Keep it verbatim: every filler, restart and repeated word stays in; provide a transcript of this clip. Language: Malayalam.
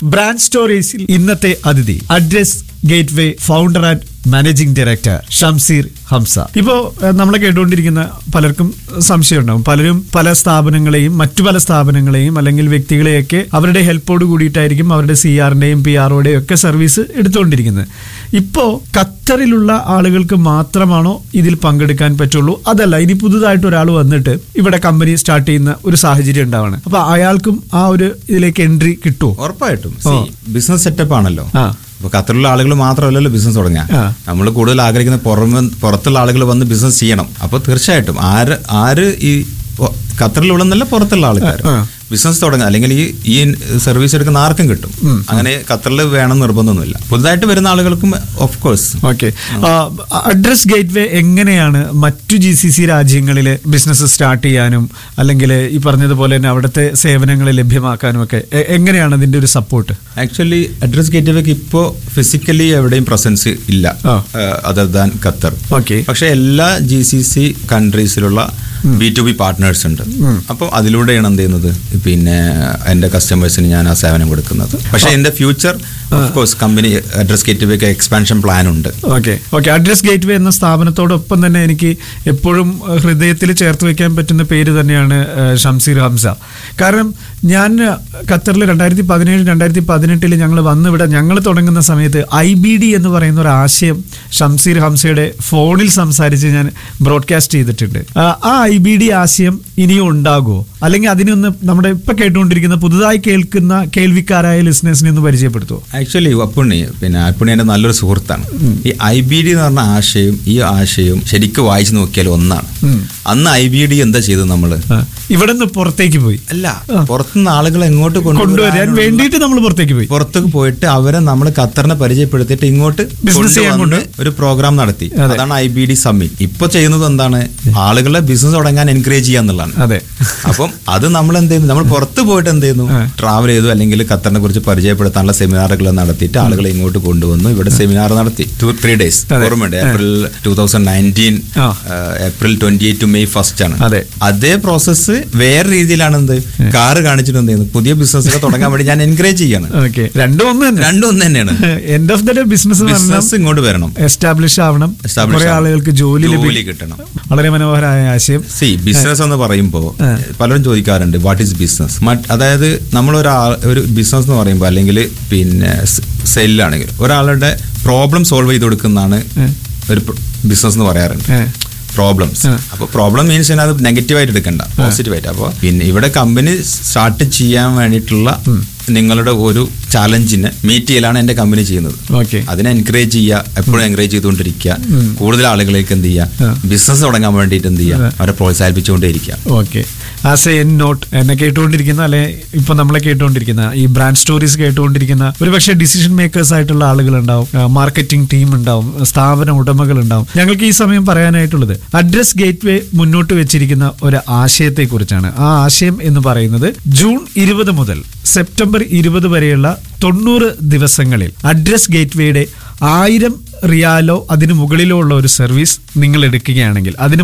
ബ്രാൻഡ് സ്റ്റോറീസിൽ ഇന്നത്തെ അതിഥി address gateway founder and managing director Shamseer Hamza. ഇപ്പോ നമ്മളെ കേട്ടുകൊണ്ടിരിക്കുന്ന പലർക്കും സംശയം ഉണ്ടാവും. പലരും പല സ്ഥാപനങ്ങളെയും മറ്റു പല സ്ഥാപനങ്ങളെയും അല്ലെങ്കിൽ വ്യക്തികളെയൊക്കെ അവരുടെ ഹെൽപ്പോട് കൂടിയിട്ടായിരിക്കും അവരുടെ സി ആറിന്റെയും പി ആർഒയുടെയും ഒക്കെ സർവീസ് എടുത്തുകൊണ്ടിരിക്കുന്നത്. ഇപ്പോ ഖത്തറിലുള്ള ആളുകൾക്ക് മാത്രമാണോ ഇതിൽ പങ്കെടുക്കാൻ പറ്റുള്ളൂ? അതല്ല, ഇനി പുതുതായിട്ട് ഒരാൾ വന്നിട്ട് ഇവിടെ കമ്പനി സ്റ്റാർട്ട് ചെയ്യുന്ന ഒരു സാഹചര്യം ഉണ്ടാവണം, അപ്പൊ അയാൾക്കും ആ ഒരു ഇതിലേക്ക് എൻട്രി കിട്ടുമോ? ഉറപ്പായിട്ടും. ബിസിനസ് സെറ്റപ്പ് ആണല്ലോ. അപ്പൊ ഖത്തറിലുള്ള ആളുകൾ മാത്രമല്ലല്ലോ ബിസിനസ് തുടങ്ങാൻ. നമ്മൾ കൂടുതൽ ആഗ്രഹിക്കുന്ന പുറമെ പുറത്തുള്ള ആളുകൾ വന്ന് ബിസിനസ് ചെയ്യണം. അപ്പൊ തീർച്ചയായിട്ടും ആര് ആര് ഈ ഖത്തറിലുള്ളന്നല്ല പുറത്തുള്ള ആൾക്കാർ ബിസിനസ് തുടങ്ങുക അല്ലെങ്കിൽ ഈ ഈ സർവീസ് എടുക്കുന്ന ആർക്കും കിട്ടും. അങ്ങനെ ഖത്തറിൽ വേണം നിർബന്ധമൊന്നുമില്ല. പുതുതായിട്ട് വരുന്ന ആളുകൾക്കും of course. Okay, address gateway എങ്ങനെയാണ് മറ്റു ജി സി സി രാജ്യങ്ങളിൽ ബിസിനസ് സ്റ്റാർട്ട് ചെയ്യാനും അല്ലെങ്കിൽ ഈ പറഞ്ഞതുപോലെ തന്നെ അവിടുത്തെ സേവനങ്ങൾ ലഭ്യമാക്കാനും ഒക്കെ എങ്ങനെയാണ് അതിന്റെ ഒരു സപ്പോർട്ട്? ആക്ച്വലി അഡ്രസ് ഗേറ്റ്വേക്ക് ഇപ്പോൾ ഫിസിക്കലി എവിടെയും പ്രസൻസ് ഇല്ല അതർ ദാൻ ഖത്തർ. ഓക്കെ, പക്ഷെ എല്ലാ G C C കൺട്രീസിലുള്ള B to B partners ഉണ്ട്. അപ്പോൾ അതിലൂടെയാണ് എന്ത് ചെയ്യുന്നത്, പിന്നെ എൻ്റെ കസ്റ്റമേഴ്സിന് ഞാൻ ആ സേവനം കൊടുക്കുന്നത്. പക്ഷേ എൻ്റെ future of course company address ഗേറ്റ്വേക്ക് expansion plan ഉണ്ട്. ഓക്കെ ഓക്കെ അഡ്രസ് ഗേറ്റ്വേ എന്ന സ്ഥാപനത്തോടൊപ്പം തന്നെ എനിക്ക് എപ്പോഴും ഹൃദയത്തിൽ ചേർത്ത് വെക്കാൻ പറ്റുന്ന പേര് തന്നെയാണ് ഷംസീർ ഹംസ. കാരണം ഞാൻ ഖത്തറിൽ രണ്ടായിരത്തി പതിനേഴ് രണ്ടായിരത്തി പതിനെട്ടിൽ ഞങ്ങൾ വന്നിവിടെ ഞങ്ങൾ തുടങ്ങുന്ന സമയത്ത് ഐ ബി ഡി എന്ന് പറയുന്ന ഒരു ആശയം ഷംസീർ ഹംസയുടെ ഫോണിൽ സംസാരിച്ച് ഞാൻ ബ്രോഡ്കാസ്റ്റ് ചെയ്തിട്ടുണ്ട്. ആ ഐ ബി ഡി ആശയം ഇനിയും ഉണ്ടാകുമോ? അല്ലെങ്കിൽ അതിനൊന്ന് നമ്മുടെ ഇപ്പൊ കേട്ടുകൊണ്ടിരിക്കുന്ന പുതുതായി കേൾക്കുന്ന കേൾവിക്കാരായ ലിസണേഴ്സിനെ ഒന്ന് പരിചയപ്പെടുത്തുമോ? ആക്ച്വലി അപ്പുണ്ണി പിന്നെ അപ്പുണ്ണി എൻ്റെ നല്ലൊരു സുഹൃത്താണ്. ഈ ഐ ബി ഡി എന്ന് പറഞ്ഞ ആശയം ഈ ആശയവും ശരിക്കും വായിച്ചു നോക്കിയാൽ ഒന്നാണ്. അന്ന് ഐ ബി ഡി എന്താ ചെയ്തത്? നമ്മള് ഇവിടെ നിന്ന് പുറത്തേക്ക് പോയി അല്ല, പുറത്തുനിന്ന് ആളുകളെ എങ്ങോട്ട് കൊണ്ടുവരാൻ വേണ്ടിയിട്ട് നമ്മൾ പുറത്തേക്ക് പോയി പുറത്തേക്ക് പോയിട്ട് അവരെ നമ്മൾ ഖത്തറിനെ പരിചയപ്പെടുത്തിയിട്ട് ഇങ്ങോട്ട് ബിസിനസ് ചെയ്യാൻ കൊണ്ട് ഒരു പ്രോഗ്രാം നടത്തി. അതാണ് ഐ ബി ഡി സമ്മിറ്റ്. ഇപ്പൊ ചെയ്യുന്നത് എന്താണ്, ആളുകളെ ബിസിനസ് തുടങ്ങാൻ എൻകറേജ് ചെയ്യാന്നുള്ളതാണ്. അതെ, അപ്പം അത് നമ്മൾ എന്ത് ചെയ്യുന്നു, നമ്മൾ പുറത്ത് പോയിട്ട് എന്ത് ചെയ്യുന്നു, ട്രാവൽ ചെയ്തു അല്ലെങ്കിൽ ഖത്തറിനെ കുറിച്ച് പരിചയപ്പെടുത്താനുള്ള സെമിനാറുകൾ നടത്തിയിട്ട് ആളുകളെ ഇങ്ങോട്ട് കൊണ്ടുവന്നു. ഇവിടെ സെമിനാർ നടത്തി ടു ത്രീ ഡേയ്സ് ഓർമ്മയുണ്ട്. April two thousand nineteen April twenty eight to May first ആണ്. അതേ പ്രോസസ്സ് വേറെ രീതിയിലാണ്. എന്ത് കാറ് കാണിച്ചിട്ട് എന്ത് ചെയ്യുന്നു, പുതിയ ബിസിനസ് ഒക്കെ തുടങ്ങാൻ വേണ്ടി ഞാൻ എൻകറേജ് ചെയ്യാണ്. രണ്ടും ഒന്ന് രണ്ടും ഒന്ന് തന്നെയാണ്. End of the day business ഇങ്ങോട്ട് വരണം, എസ്റ്റാബ്ലിഷ് ആവണം, കുറെ ആളുകൾക്ക് ജോലി കിട്ടണം. വളരെ മനോഹരമായ ആശയം. സി ബിസിനസ് എന്ന് പറയുമ്പോൾ പലരും ചോദിക്കാറുണ്ട് വാട്ട് ഈസ് ബിസിനസ്. അതായത് നമ്മളൊരാ ഒരു ബിസിനസ് എന്ന് പറയുമ്പോൾ അല്ലെങ്കിൽ പിന്നെ സെല്ലാണെങ്കിൽ ഒരാളുടെ പ്രോബ്ലം സോൾവ് ചെയ്ത് കൊടുക്കുന്നതാണ് ഒരു ബിസിനസ് എന്ന് പറയാറുണ്ട്. പ്രോബ്ലംസ്. അപ്പോൾ പ്രോബ്ലം മീൻസ് അത് നെഗറ്റീവായിട്ട് എടുക്കണ്ട, പോസിറ്റീവായിട്ട്. അപ്പോൾ പിന്നെ ഇവിടെ കമ്പനി സ്റ്റാർട്ട് ചെയ്യാൻ വേണ്ടിയിട്ടുള്ള നിങ്ങളുടെ ഒരു ചാലഞ്ചിനെ മീറ്റ് ചെയ്യലാണ് എന്റെ കമ്പനി ചെയ്യുന്നത്. അതിനെ എൻകറേജ് ചെയ്യുക, എപ്പോഴും എൻകറേജ് ചെയ്തുകൊണ്ടിരിക്കുക, കൂടുതൽ ആളുകളിലേക്ക് എന്ത് ചെയ്യുക, ബിസിനസ് തുടങ്ങാൻ വേണ്ടിയിട്ട് എന്ത് ചെയ്യുക, അവരെ പ്രോത്സാഹിപ്പിച്ചുകൊണ്ടേയിരിക്കുക. Okay, as A N not എന്നെ കേട്ടുകൊണ്ടിരിക്കുന്ന അല്ലെ ഇപ്പൊ നമ്മളെ കേട്ടുകൊണ്ടിരിക്കുന്ന ഈ ബ്രാൻഡ് സ്റ്റോറീസ് കേട്ടുകൊണ്ടിരിക്കുന്ന ഒരുപക്ഷെ ഡിസിഷൻ മേക്കേഴ്സ് ആയിട്ടുള്ള ആളുകൾ ഉണ്ടാവും, മാർക്കറ്റിംഗ് ടീം ഉണ്ടാവും, സ്ഥാപന ഉടമകൾ ഉണ്ടാവും. ഞങ്ങൾക്ക് ഈ സമയം പറയാനായിട്ടുള്ളത് അഡ്രസ് ഗേറ്റ്വേ മുന്നോട്ട് വെച്ചിരിക്കുന്ന ഒരു ആശയത്തെ കുറിച്ചാണ്. ആ ആശയം എന്ന് പറയുന്നത് ജൂൺ ഇരുപത് മുതൽ സെപ്റ്റംബർ ഇരുപത് വരെയുള്ള തൊണ്ണൂറ് ദിവസങ്ങളിൽ അഡ്രസ് ഗേറ്റ്വേയുടെ ആയിരം റിയാലോ അതിന് മുകളിലോ ഉള്ള ഒരു സർവീസ് നിങ്ങൾ എടുക്കുകയാണെങ്കിൽ അതിന്